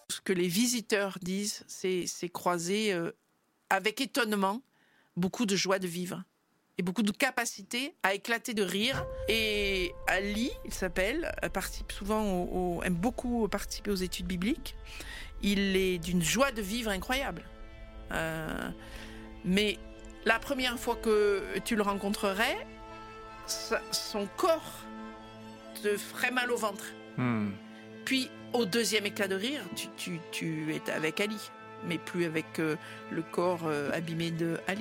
Ce que les visiteurs disent, c'est croiser avec étonnement beaucoup de joie de vivre et beaucoup de capacité à éclater de rire. Et Ali, il s'appelle, participe souvent aime beaucoup participer aux études bibliques. Il est d'une joie de vivre incroyable. Mais la première fois que tu le rencontrerais, son corps te ferait mal au ventre. Puis, au deuxième éclat de rire, tu es avec Ali, mais plus avec le corps abîmé de Ali.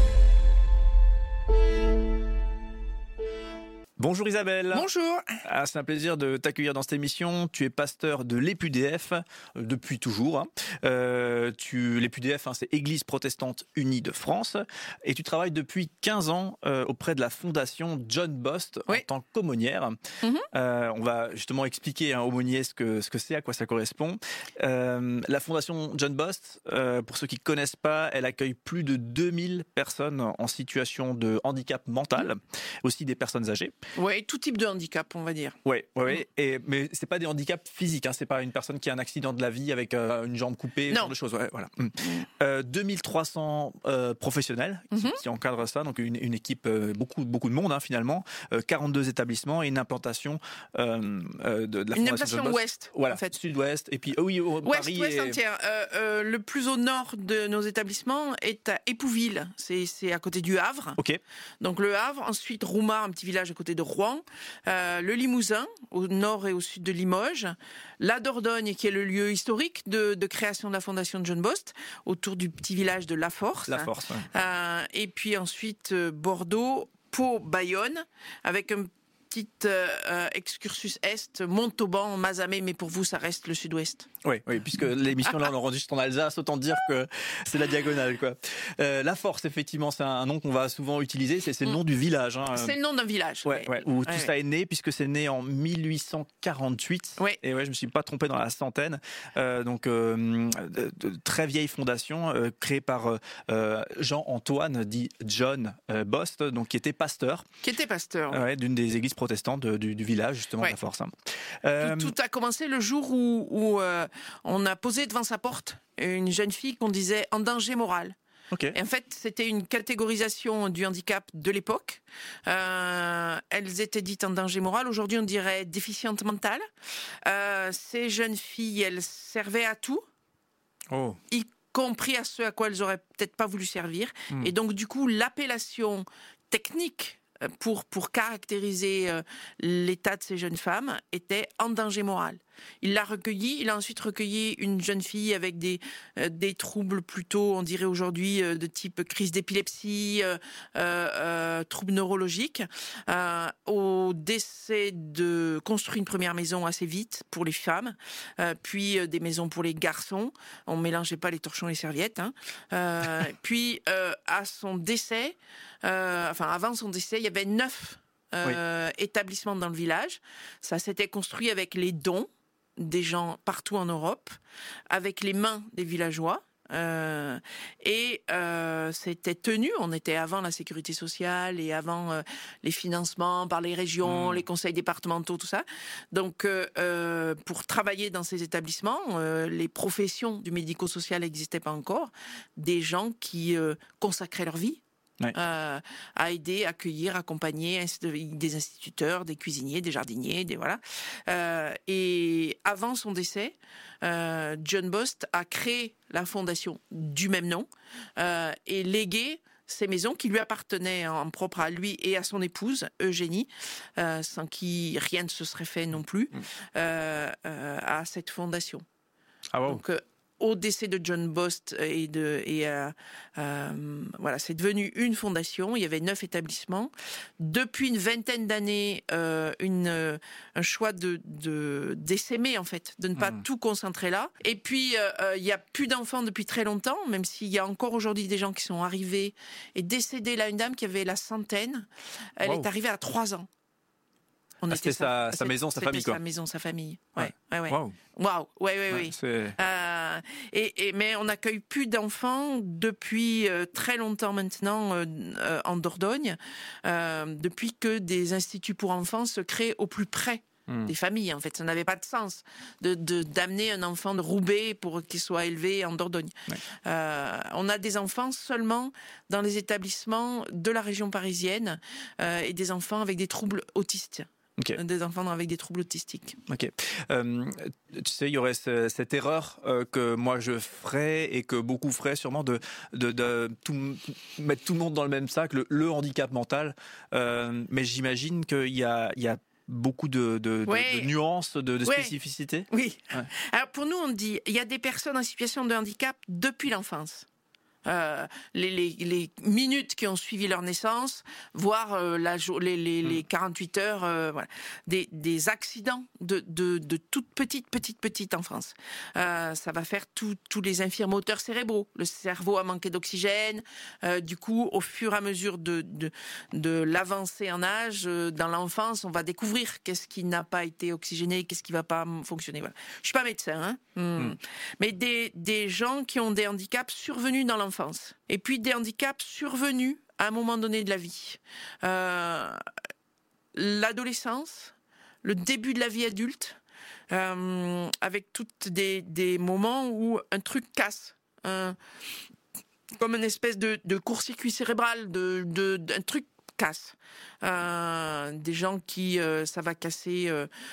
Bonjour Isabelle. Bonjour. C'est un plaisir de t'accueillir dans cette émission. Tu es pasteur de l'EPUDF depuis toujours. L'EPUDF, c'est Église protestante unie de France. Et tu travailles depuis 15 ans auprès de la fondation John Bost en tant qu'aumônière. On va justement expliquer aumônier ce que c'est, à quoi ça correspond. La fondation John Bost, pour ceux qui ne connaissent pas, elle accueille plus de 2000 personnes en situation de handicap mental, aussi des personnes âgées. Oui, tout type de handicap, on va dire. Oui. Mais c'est pas des handicaps physiques, c'est pas une personne qui a un accident de la vie avec une jambe coupée, ce genre de choses. Ouais, voilà. 2300 professionnels qui encadrent ça, donc une équipe, beaucoup de monde finalement, 42 établissements et une implantation de la une fondation implantation ouest, voilà, en fait. Sud-ouest, et puis Paris ouest entière. Le plus au nord de nos établissements est à Épouville, c'est à côté du Havre. Ok. Donc le Havre, ensuite Roumar, un petit village à côté de Rouen, le Limousin, au nord et au sud de Limoges, la Dordogne, qui est le lieu historique de création de la fondation de John Bost, autour du petit village de La Force. La Force, ouais. Et puis ensuite Bordeaux, Pau, Bayonne, avec un petit excursus est, Montauban, Mazamet, mais pour vous, ça reste le sud-ouest. Oui, puisque l'émission là on enregistre en Alsace, autant dire que c'est la diagonale, quoi. La Force, effectivement, c'est un nom qu'on va souvent utiliser, c'est le nom du village. C'est le nom d'un village. Où tout ça est né, puisque c'est né en 1848. Et je me suis pas trompé dans la centaine. De très vieille fondation créée par Jean-Antoine, dit John Bost, donc qui était pasteur. D'une des églises protestantes du village, justement, de La Force. Tout a commencé le jour où on a posé devant sa porte une jeune fille qu'on disait en danger moral. Okay. Et en fait, c'était une catégorisation du handicap de l'époque. Elles étaient dites en danger moral. Aujourd'hui, on dirait déficiente mentale. Ces jeunes filles, elles servaient à tout, y compris à ce à quoi elles auraient peut-être pas voulu servir. Et donc, du coup, l'appellation technique pour caractériser l'état de ces jeunes femmes était en danger moral. Il l'a recueilli. Il a ensuite recueilli une jeune fille avec des troubles plutôt, on dirait aujourd'hui, de type crise d'épilepsie, troubles neurologiques. Au décès construit une première maison assez vite pour les femmes, puis des maisons pour les garçons. On mélangeait pas les torchons et les serviettes. Puis à son décès, avant son décès, il y avait 9 établissements dans le village. Ça s'était construit avec les dons des gens partout en Europe, avec les mains des villageois. C'était tenu, on était avant la sécurité sociale et avant les financements par les régions, les conseils départementaux, tout ça. Donc, pour travailler dans ces établissements, les professions du médico-social n'existaient pas encore. Des gens qui consacraient leur vie à aider, accueillir, accompagner des instituteurs, des cuisiniers, des jardiniers, et avant son décès, John Bost a créé la fondation du même nom et légué ces maisons qui lui appartenaient en propre à lui et à son épouse Eugénie, sans qui rien ne se serait fait non plus, à cette fondation. Donc, au décès de John Bost c'est devenu une fondation. Il y avait 9 établissements. Depuis une vingtaine d'années, un choix d'essaimer, en fait, de ne pas tout concentrer là. Et puis, il y a plus d'enfants depuis très longtemps, même s'il y a encore aujourd'hui des gens qui sont arrivés et décédés. Là, une dame qui avait la centaine, elle est arrivée à 3 ans. C'était sa maison, sa famille, quoi. Sa maison, sa famille. Ouais. Waouh. Oui. Mais on n'accueille plus d'enfants depuis très longtemps maintenant en Dordogne, depuis que des instituts pour enfants se créent au plus près des familles. En fait, ça n'avait pas de sens d'amener un enfant de Roubaix pour qu'il soit élevé en Dordogne. Ouais. On a des enfants seulement dans les établissements de la région parisienne et des enfants avec des troubles autistes. Okay. Des enfants avec des troubles autistiques. Ok. Tu sais, il y aurait cette erreur que moi je ferais et que beaucoup feraient sûrement de mettre tout le monde dans le même sac, le handicap mental. Mais j'imagine qu'il y a beaucoup de nuances, de spécificités. Oui. Ouais. Alors pour nous, on dit il y a des personnes en situation de handicap depuis l'enfance. Les minutes qui ont suivi leur naissance, voire les 48 heures, voilà. Des accidents de toute petite enfance. Ça va faire tous les infirmoteurs cérébraux. Le cerveau a manqué d'oxygène. Du coup, au fur et à mesure de l'avancée en âge, dans l'enfance, on va découvrir qu'est-ce qui n'a pas été oxygéné, qu'est-ce qui ne va pas fonctionner. Voilà. Je ne suis pas médecin, mais des gens qui ont des handicaps survenus dans l'enfance. Et puis des handicaps survenus à un moment donné de la vie. L'adolescence, le début de la vie adulte, avec toutes des moments où un truc casse. Comme une espèce de court-circuit cérébral, d'un truc casse. Des gens qui, ça va casser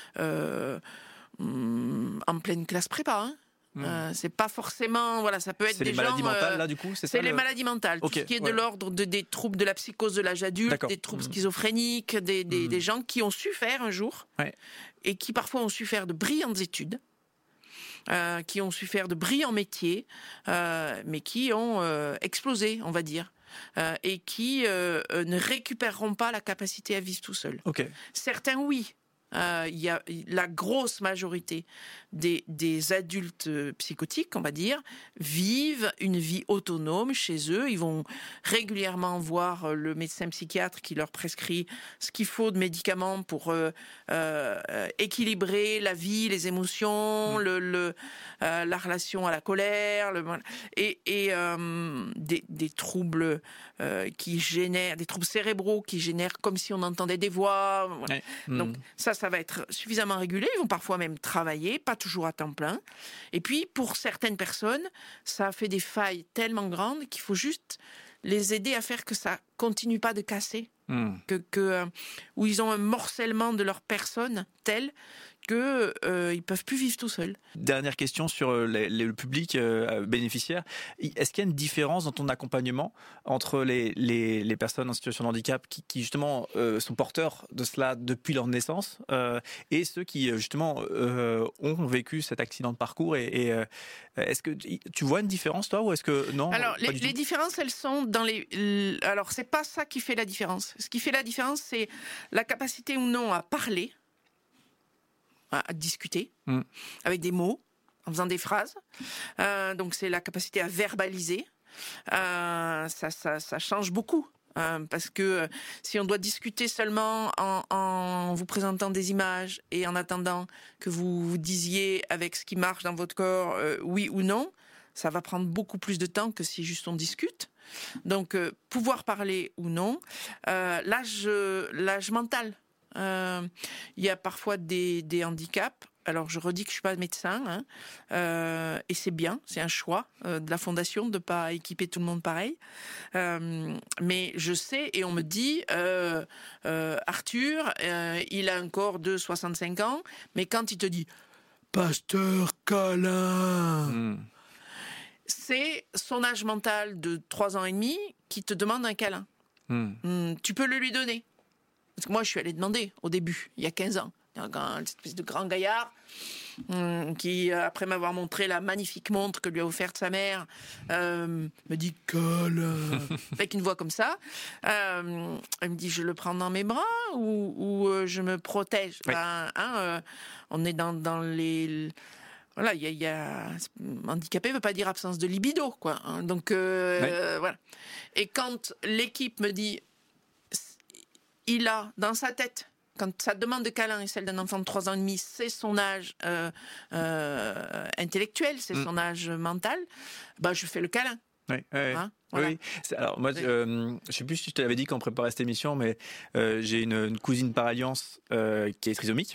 en pleine classe prépa, c'est pas forcément, voilà, ça peut être des gens. C'est les maladies mentales là du coup, c'est les maladies mentales, tout ce qui est de l'ordre des troubles de la psychose de l'âge adulte, des troubles schizophréniques, des gens qui ont su faire un jour et qui parfois ont su faire de brillantes études, qui ont su faire de brillants métiers, mais qui ont explosé, on va dire. Et qui ne récupéreront pas la capacité à vivre tout seul. Certains, oui. Il y a la grosse majorité des adultes psychotiques, on va dire, vivent une vie autonome chez eux. Ils vont régulièrement voir le médecin psychiatre qui leur prescrit ce qu'il faut de médicaments pour équilibrer la vie, les émotions, la relation à la colère, et des troubles qui génèrent, des troubles cérébraux qui génèrent comme si on entendait des voix. Voilà. Donc ça va être suffisamment régulé. Ils vont parfois même travailler, pas toujours à temps plein. Et puis, pour certaines personnes, ça fait des failles tellement grandes qu'il faut juste les aider à faire que ça continue pas de casser. Où ils ont un morcellement de leur personne tel qu'ils ne peuvent plus vivre tout seuls. Dernière question sur le public bénéficiaire. Est-ce qu'il y a une différence dans ton accompagnement entre les personnes en situation de handicap qui justement sont porteurs de cela depuis leur naissance et ceux qui justement ont vécu cet accident de parcours et est-ce que tu vois une différence toi ou est-ce que non? Alors les différences, elles sont dans alors c'est pas ça qui fait la différence. Ce qui fait la différence, c'est la capacité ou non à parler, à discuter avec des mots, en faisant des phrases. Donc c'est la capacité à verbaliser. Ça change beaucoup. Parce que si on doit discuter seulement en vous présentant des images et en attendant que vous disiez avec ce qui marche dans votre corps oui ou non, ça va prendre beaucoup plus de temps que si juste on discute. Donc pouvoir parler ou non, l'âge mental. Il y a parfois des handicaps. Alors, je redis que je suis pas médecin, et c'est bien, c'est un choix de la fondation de pas équiper tout le monde pareil. Mais je sais, et on me dit, Arthur, il a un corps de 65 ans, mais quand il te dit Pasteur câlin, c'est son âge mental de 3 ans et demi qui te demande un câlin. Tu peux le lui donner. Parce que moi, je suis allée demander au début, il y a 15 ans. Un espèce de grand gaillard qui, après m'avoir montré la magnifique montre que lui a offerte sa mère, me dit « câlin » avec une voix comme ça. Elle me dit « je le prends dans mes bras ou je me protège ?» On est dans les... Voilà, il y a handicapé veut pas dire absence de libido, quoi. Donc, voilà. Et quand l'équipe me dit il a dans sa tête, quand sa demande de câlin est celle d'un enfant de 3 ans et demi, c'est son âge intellectuel, c'est son âge mental, je fais le câlin. Voilà. Oui. Alors moi, je sais plus si je te l'avais dit quand on préparait cette émission, mais j'ai une cousine par alliance qui est trisomique.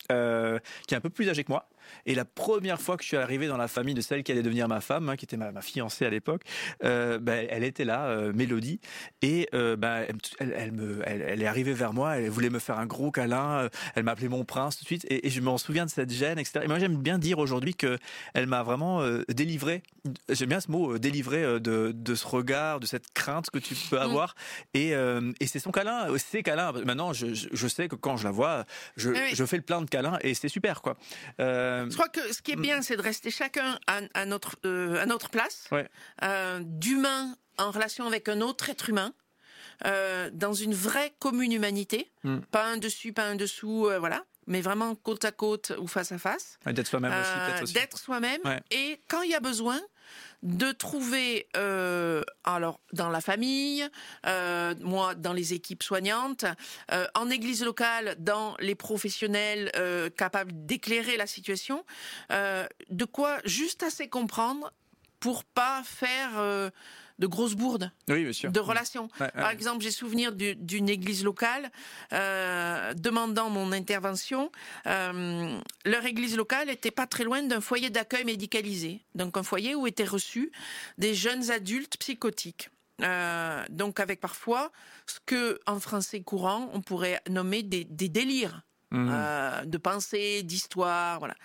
qui est un peu plus âgée que moi. Et la première fois que je suis arrivé dans la famille de celle qui allait devenir ma femme, qui était ma fiancée à l'époque, elle était là, Mélodie, et elle est arrivée vers moi, elle voulait me faire un gros câlin, elle m'a appelé mon prince tout de suite, et je m'en souviens de cette gêne, etc. Et moi j'aime bien dire aujourd'hui que elle m'a vraiment délivré, j'aime bien ce mot, délivré de ce regard, de cette crainte que tu peux avoir, et c'est son câlin, ses câlins. Maintenant je sais que quand je la vois, je fais le plein de câlins, et c'est super, quoi. Je crois que ce qui est bien, c'est de rester chacun à notre place, d'humain en relation avec un autre être humain, dans une vraie commune humanité, pas un dessus, pas un dessous, voilà, mais vraiment côte à côte ou face à face. D'être soi-même aussi, peut-être aussi. D'être soi-même, et quand il y a besoin, de trouver, alors dans la famille, moi dans les équipes soignantes, en église locale, dans les professionnels capables d'éclairer la situation, de quoi juste assez comprendre pour pas faire de grosses bourdes, oui, bien sûr, de relations. Par exemple, j'ai souvenir d'une église locale demandant mon intervention. Leur église locale était pas très loin d'un foyer d'accueil médicalisé, donc un foyer où étaient reçus des jeunes adultes psychotiques. Donc avec parfois ce que en français courant on pourrait nommer des délires. De pensée, d'histoire, voilà.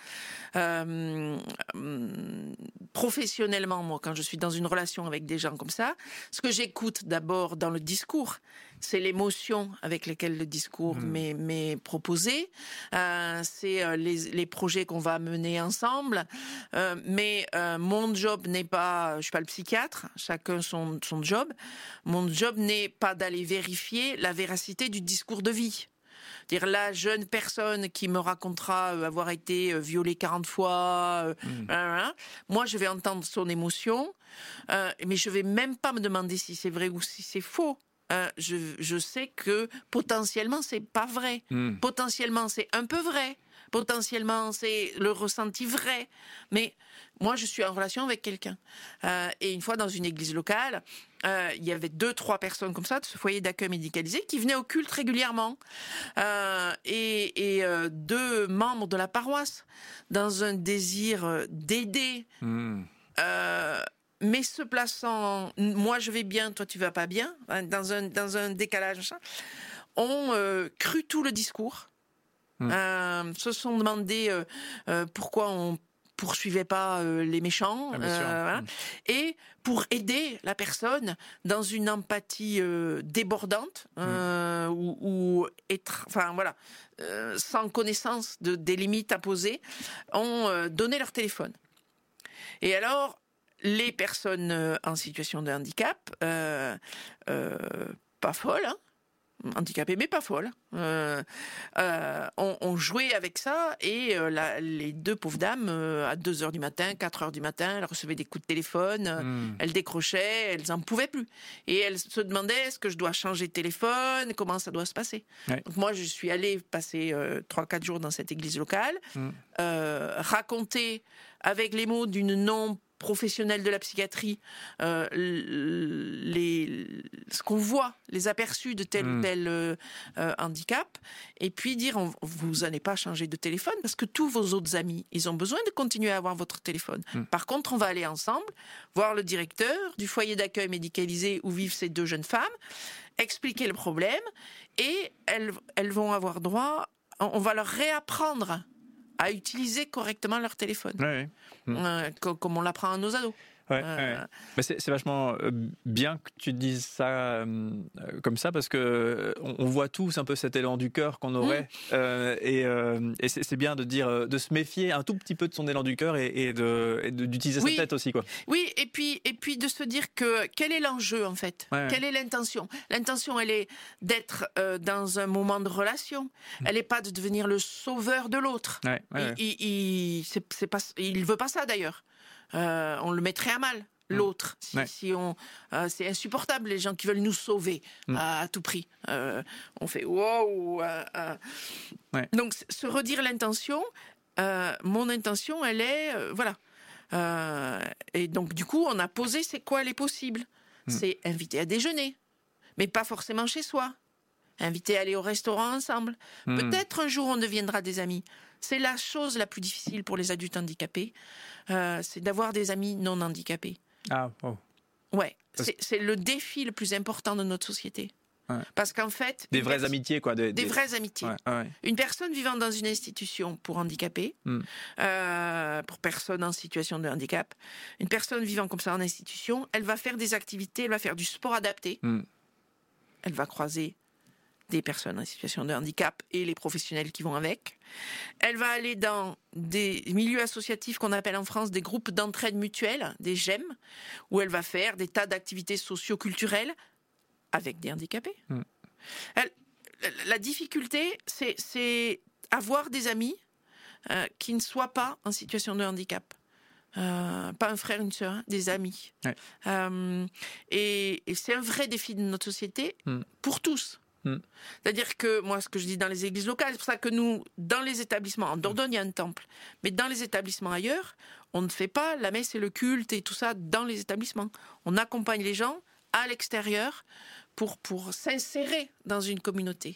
Professionnellement, moi, quand je suis dans une relation avec des gens comme ça, ce que j'écoute d'abord dans le discours, c'est l'émotion avec laquelle le discours m'est proposé, c'est les projets qu'on va mener ensemble, mais mon job n'est pas, je suis pas le psychiatre, chacun son job, mon job n'est pas d'aller vérifier la véracité du discours de vie. Dire la jeune personne qui me racontera avoir été violée 40 fois, moi je vais entendre son émotion, mais je vais même pas me demander si c'est vrai ou si c'est faux. Je sais que potentiellement c'est pas vrai, potentiellement c'est un peu vrai, potentiellement c'est le ressenti vrai, mais moi je suis en relation avec quelqu'un. Et une fois dans une église locale, il y avait 2-3 personnes comme ça de ce foyer d'accueil médicalisé qui venaient au culte régulièrement, et 2 membres de la paroisse dans un désir d'aider, mais se plaçant, moi je vais bien, toi tu vas pas bien, dans un décalage, ont cru tout le discours, se sont demandé pourquoi on poursuivait pas les méchants, voilà. Et pour aider la personne dans une empathie débordante, ou être, enfin voilà, sans connaissance des limites à poser, ont donné leur téléphone. Et alors les personnes en situation de handicap, pas folles, handicapées mais pas folles, ont joué avec ça, et les 2 pauvres dames, à 2h du matin, 4h du matin, elles recevaient des coups de téléphone, elles décrochaient, elles en pouvaient plus, et elles se demandaient est-ce que je dois changer de téléphone, comment ça doit se passer. Donc moi je suis allée passer 3-4 jours dans cette église locale, raconter avec les mots d'une non-professionnelle de la psychiatrie ce qu'on voit, les aperçus de tel ou tel handicap, et puis dire vous n'allez pas changer de téléphone parce que tous vos autres amis, ils ont besoin de continuer à avoir votre téléphone. Par contre, on va aller ensemble voir le directeur du foyer d'accueil médicalisé où vivent ces 2 jeunes femmes, expliquer le problème, et elles vont avoir droit, on va leur réapprendre à utiliser correctement leur téléphone, comme on l'apprend à nos ados. Mais c'est vachement bien que tu dises ça comme ça, parce que on voit tous un peu cet élan du cœur qu'on aurait, et c'est bien de dire, de se méfier un tout petit peu de son élan du cœur, et d'utiliser sa tête aussi, quoi. Oui, et puis de se dire que quel est l'enjeu en fait, quelle est l'intention. L'intention, elle est d'être dans un moment de relation. Elle n'est pas de devenir le sauveur de l'autre. Il veut pas ça d'ailleurs. On le mettrait à mal, l'autre. Si c'est insupportable, les gens qui veulent nous sauver à tout prix. On fait wow. Donc, se redire l'intention, mon intention, elle est, voilà. Et donc, du coup, on a posé c'est quoi les possibles. C'est inviter à déjeuner, mais pas forcément chez soi. Inviter à aller au restaurant ensemble. Peut-être un jour, on deviendra des amis. C'est la chose la plus difficile pour les adultes handicapés, c'est d'avoir des amis non handicapés. Ah, oh. Ouais, c'est le défi le plus important de notre société. Ouais. Parce qu'en fait... Des vraies amitiés, quoi. Des vraies amitiés. Ouais. Une personne vivant dans une institution pour handicapés, pour personnes en situation de handicap, une personne vivant comme ça en institution, elle va faire des activités, elle va faire du sport adapté, elle va croiser des personnes en situation de handicap et les professionnels qui vont avec. Elle va aller dans des milieux associatifs qu'on appelle en France des groupes d'entraide mutuelle, des GEM, où elle va faire des tas d'activités socio-culturelles avec des handicapés. La difficulté, c'est avoir des amis qui ne soient pas en situation de handicap. Pas un frère, une sœur, hein, des amis. Ouais. Et c'est un vrai défi de notre société pour tous. C'est-à-dire que, moi, ce que je dis dans les églises locales, c'est pour ça que nous, dans les établissements, en Dordogne, il y a un temple, mais dans les établissements ailleurs, on ne fait pas la messe et le culte et tout ça dans les établissements. On accompagne les gens à l'extérieur pour s'insérer dans une communauté.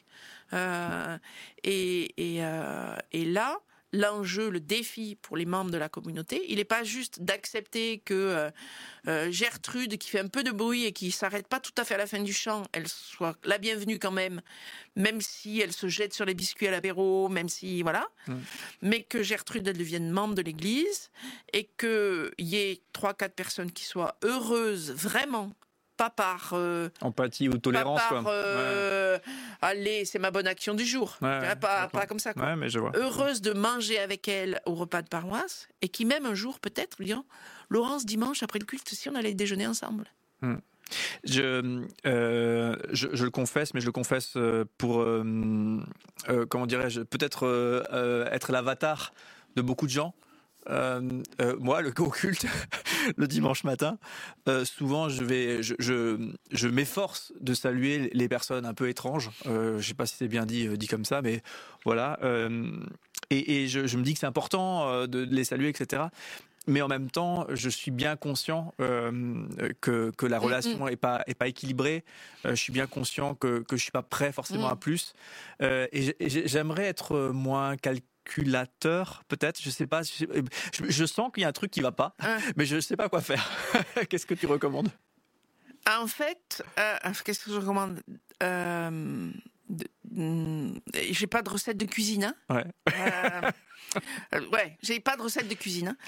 Et là, l'enjeu, le défi pour les membres de la communauté, il n'est pas juste d'accepter que Gertrude, qui fait un peu de bruit et qui ne s'arrête pas tout à fait à la fin du chant, elle soit la bienvenue quand même si elle se jette sur les biscuits à l'apéro, même si, voilà. Mais que Gertrude, elle devienne membre de l'église et qu'il y ait 3-4 personnes qui soient heureuses, vraiment, pas par empathie ou tolérance, pas par allez, c'est ma bonne action du jour, pas comme ça, quoi. Ouais, mais je vois. Heureuse de manger avec elle au repas de paroisse et qui même un jour peut-être lui dit Laurence, dimanche après le culte, si on allait déjeuner ensemble. Je le confesse, mais je le confesse pour comment dirais-je, peut-être être l'avatar de beaucoup de gens. Moi, le culte, le dimanche matin, souvent je m'efforce de saluer les personnes un peu étranges. Je sais pas si c'est bien dit comme ça, mais voilà. Et je me dis que c'est important de les saluer, etc. Mais en même temps, je suis bien conscient que la relation est pas équilibrée. Je suis bien conscient que je suis pas prêt forcément à plus. Et j'aimerais être moins calculateur, peut-être. Je sais pas. Je sens qu'il y a un truc qui va pas, mais je sais pas quoi faire. Qu'est-ce que tu recommandes ? En fait, qu'est-ce que je recommande ? J'ai pas de recette de cuisine. Hein. Ouais, j'ai pas de recette de cuisine.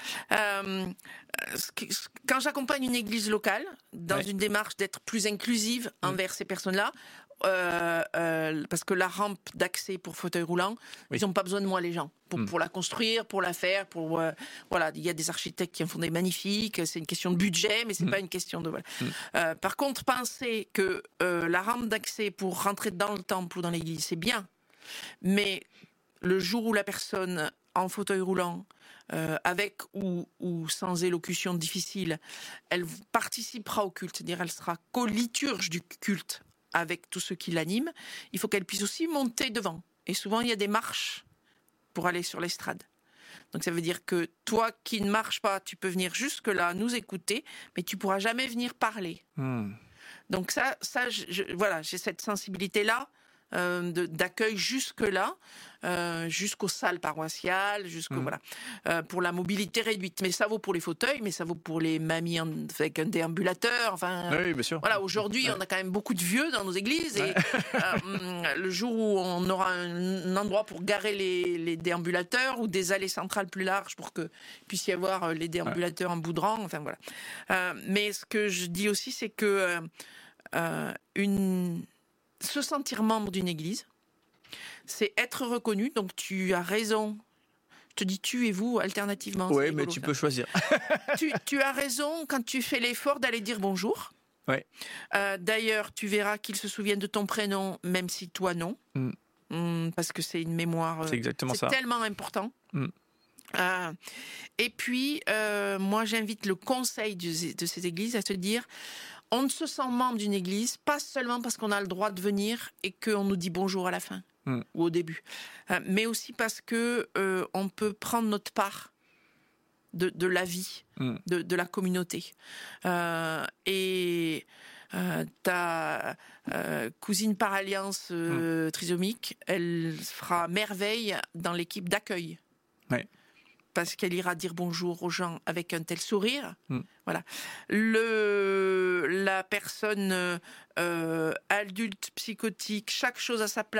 Quand j'accompagne une église locale dans une démarche d'être plus inclusive envers ces personnes-là, parce que la rampe d'accès pour fauteuil roulant, ils n'ont pas besoin de moi, les gens, pour la construire, pour la faire, voilà, il y a des architectes qui en font des magnifiques. C'est une question de budget, mais c'est pas une question de voilà. Par contre, penser que la rampe d'accès pour rentrer dans le temple ou dans l'église, c'est bien, mais le jour où la personne en fauteuil roulant, avec ou sans élocution difficile, elle participera au culte, c'est-à-dire elle sera co-liturge du culte avec tous ceux qui l'animent, il faut qu'elle puisse aussi monter devant. Et souvent, il y a des marches pour aller sur l'estrade. Donc ça veut dire que toi qui ne marches pas, tu peux venir jusque-là, nous écouter, mais tu ne pourras jamais venir parler. Donc ça voilà, j'ai cette sensibilité-là, d'accueil jusque-là, jusqu'aux salles paroissiales, voilà, pour la mobilité réduite. Mais ça vaut pour les fauteuils, mais ça vaut pour les mamies avec un déambulateur. Enfin, oui, bien sûr. Voilà, aujourd'hui, on a quand même beaucoup de vieux dans nos églises. Et le jour où on aura un endroit pour garer les déambulateurs ou des allées centrales plus larges pour qu'il puisse y avoir les déambulateurs en bout de rang. Enfin, voilà. Mais ce que je dis aussi, c'est que se sentir membre d'une église, c'est être reconnu. Donc tu as raison. Je te dis tu et vous alternativement. Oui, mais tu peux choisir. tu as raison quand tu fais l'effort d'aller dire bonjour. Ouais. D'ailleurs, tu verras qu'ils se souviennent de ton prénom, même si toi non. Parce que c'est une mémoire. C'est exactement ça. C'est tellement important. Et puis, moi, j'invite le conseil de ces églises à se dire... On ne se sent membre d'une église, pas seulement parce qu'on a le droit de venir et qu'on nous dit bonjour à la fin ou au début, mais aussi parce que on peut prendre notre part de la vie, de la communauté. Et ta cousine par alliance trisomique, elle fera merveille dans l'équipe d'accueil Ouais. Parce qu'elle ira dire bonjour aux gens avec un tel sourire. Voilà. La personne adulte, psychotique, chaque chose à sa place.